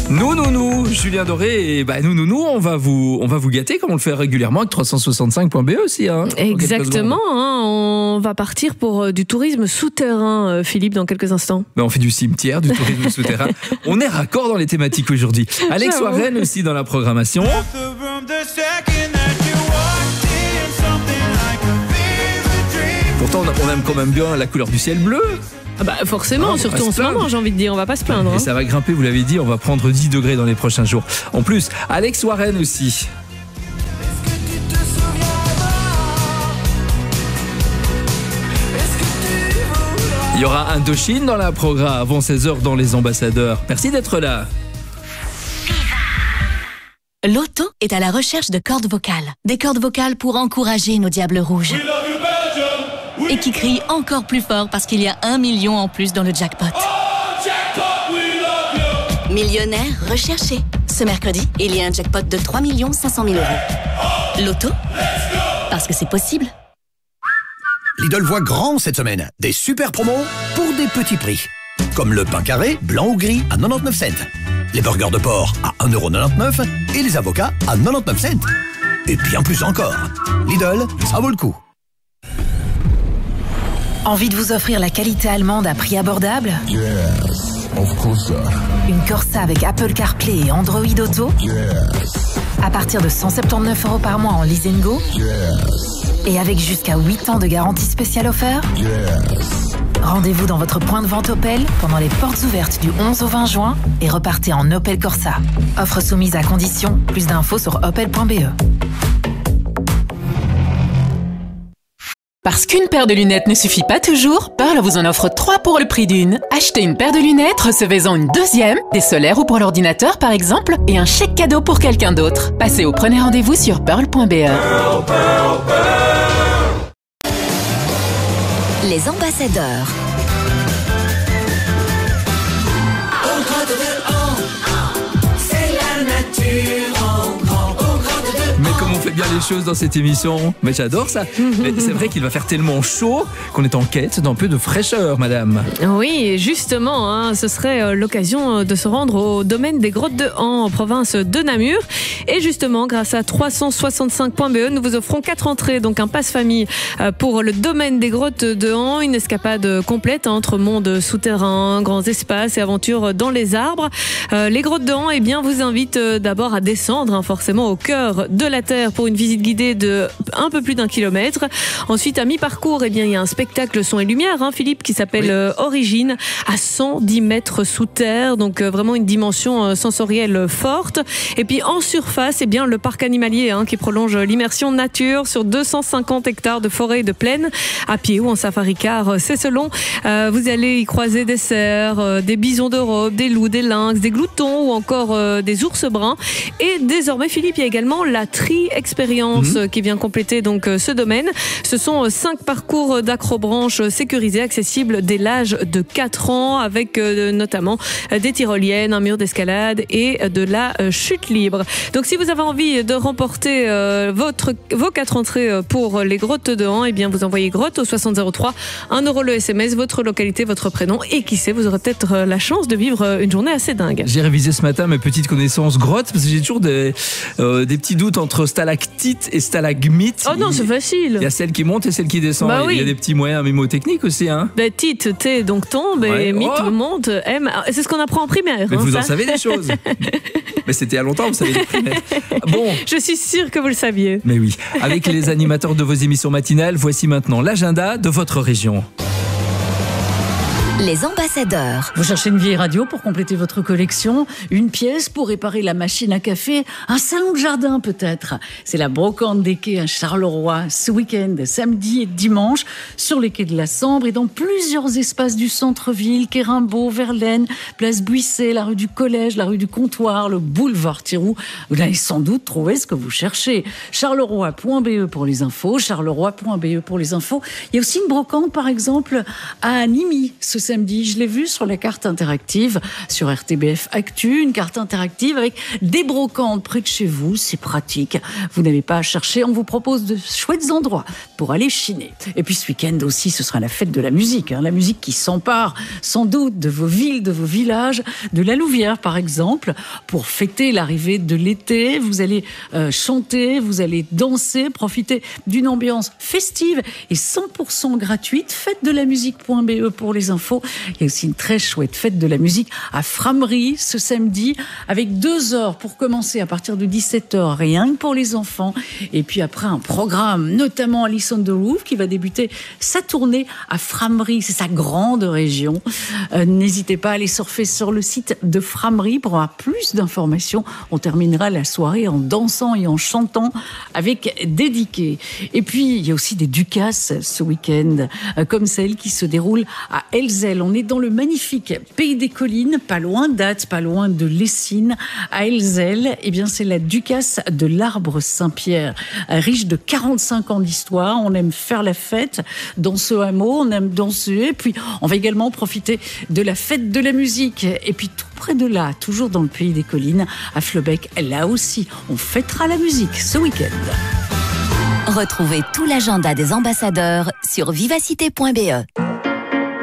Nous, Julien Doré, et nous, on va vous gâter comme on le fait régulièrement avec 365.be aussi. Hein, exactement, on va partir pour du tourisme souterrain, Philippe, dans quelques instants. On fait du cimetière, du tourisme souterrain. On est raccord dans les thématiques aujourd'hui. Alex Warren aussi dans la programmation. Pourtant, on aime quand même bien la couleur du ciel bleu. Forcément, surtout en ce moment, j'ai envie de dire, on va pas se plaindre. Et ça va grimper, vous l'avez dit, on va prendre 10 degrés dans les prochains jours. En plus, Alex Warren aussi. Il y aura Indochine dans la programme avant 16h dans Les Ambassadeurs. Merci d'être là. Loto est à la recherche de cordes vocales. Des cordes vocales pour encourager nos diables rouges. Et qui crient encore plus fort parce qu'il y a 1 million en plus dans le jackpot. Millionnaire recherché. Ce mercredi, il y a un jackpot de 3 500 000 €. Loto, parce que c'est possible. Lidl voit grand cette semaine. Des super promos pour des petits prix. Comme le pain carré, blanc ou gris, à 99 cents. Les burgers de porc à 1,99 € et les avocats à 99 cents. Et bien plus encore. Lidl, ça vaut le coup. Envie de vous offrir la qualité allemande à prix abordable? Yes, of course. Une Corsa avec Apple CarPlay et Android Auto? Yes. À partir de 179 € par mois en leasing go? Yes. Et avec jusqu'à 8 ans de garantie spéciale offerte? Yes. Rendez-vous dans votre point de vente Opel pendant les portes ouvertes du 11 au 20 juin et repartez en Opel Corsa. Offre soumise à condition. Plus d'infos sur opel.be. Parce qu'une paire de lunettes ne suffit pas toujours, Pearl vous en offre 3 pour le prix d'une. Achetez une paire de lunettes, recevez-en une deuxième, des solaires ou pour l'ordinateur par exemple, et un chèque cadeau pour quelqu'un d'autre. Passez ou prenez rendez-vous sur pearl.be. Les ambassadeurs. Mais comme on fait bien les choses dans cette émission, mais j'adore ça. Mais c'est vrai qu'il va faire tellement chaud qu'on est en quête d'un peu de fraîcheur, madame. Oui, justement, ce serait l'occasion de se rendre au domaine des Grottes de Han, en province de Namur. Et justement, grâce à 365.be, nous vous offrons 4 entrées, donc un passe-famille pour le domaine des Grottes de Han, une escapade complète entre monde souterrain, grands espaces et aventures dans les arbres. Les Grottes de Han, vous invitent d'abord à descendre, forcément au cœur de la Terre pour une visite guidée de un peu plus d'1 kilomètre. Ensuite, à mi-parcours, il y a un spectacle son et lumière, Philippe, qui s'appelle Origine, à 110 mètres sous terre, donc vraiment une dimension sensorielle forte. Et puis en surface, le parc animalier qui prolonge l'immersion nature sur 250 hectares de forêt et de plaine, à pied ou en safari car, c'est selon. Vous allez y croiser des cerfs, des bisons d'Europe, des loups, des lynx, des gloutons ou encore des ours bruns. Et désormais, Philippe, il y a également la Tri-Expérience qui vient compléter donc ce domaine. Ce sont 5 parcours d'acrobranche sécurisés, accessibles dès l'âge de 4 ans, avec notamment des tyroliennes, un mur d'escalade et de la chute libre. Donc si vous avez envie de remporter vos 4 entrées pour les Grottes de Han, vous envoyez grotte au 6003, 1 € le SMS, votre localité, votre prénom, et qui sait, vous aurez peut-être la chance de vivre une journée assez dingue. J'ai révisé ce matin mes petites connaissances grottes, parce que j'ai toujours des petits doutes entre stalactite et stalagmite. Oh non, c'est facile. Il y a celle qui monte et celle qui descend. Il y a des petits moyens mémotechniques aussi. Tite, T, donc tombe, et mythe, monte, M. C'est ce qu'on apprend en primaire. Mais vous en savez des choses. Mais c'était il y a longtemps, vous savez, les primaires. Bon. Je suis sûre que vous le saviez. Mais oui. Avec les animateurs de vos émissions matinales, voici maintenant l'agenda de votre région. Les ambassadeurs. Vous cherchez une vieille radio pour compléter votre collection, une pièce pour réparer la machine à café, un salon de jardin peut-être. C'est la brocante des quais à Charleroi ce week-end, samedi et dimanche, sur les quais de la Sambre et dans plusieurs espaces du centre-ville, quai Rimbaud, Verlaine, place Buisset, la rue du Collège, la rue du Comptoir, le boulevard Thiroux. Vous allez sans doute trouver ce que vous cherchez. Charleroi.be pour les infos, charleroi.be pour les infos. Il y a aussi une brocante par exemple à Nîmes ce samedi. Je l'ai vu sur la carte interactive sur RTBF Actu, une carte interactive avec des brocantes près de chez vous. C'est pratique. Vous n'avez pas à chercher. On vous propose de chouettes endroits pour aller chiner. Et puis ce week-end aussi, ce sera la fête de la musique. La musique qui s'empare sans doute de vos villes, de vos villages, de la Louvière par exemple, pour fêter l'arrivée de l'été. Vous allez chanter, vous allez danser, profiter d'une ambiance festive et 100% gratuite. Fête-de-la-musique.be pour les infos. Il y a aussi une très chouette fête de la musique à Frameries ce samedi avec 2 heures pour commencer à partir de 17h, rien que pour les enfants. Et puis après un programme, notamment Alice on the Roof qui va débuter sa tournée à Frameries. C'est sa grande région. N'hésitez pas à aller surfer sur le site de Frameries pour avoir plus d'informations. On terminera la soirée en dansant et en chantant avec Dédiqué. Et puis, il y a aussi des ducasses ce week-end, comme celle qui se déroule à Elzel. On est dans le magnifique Pays des Collines, pas loin d'Ath, pas loin de Lessines. À Elzel, eh bien, c'est la ducasse de l'Arbre Saint-Pierre, riche de 45 ans d'histoire. On aime faire la fête dans ce hameau, on aime danser. Et puis, on va également profiter de la fête de la musique. Et puis, tout près de là, toujours dans le Pays des Collines, à Fleubec, là aussi, on fêtera la musique ce week-end. Retrouvez tout l'agenda des ambassadeurs sur vivacité.be.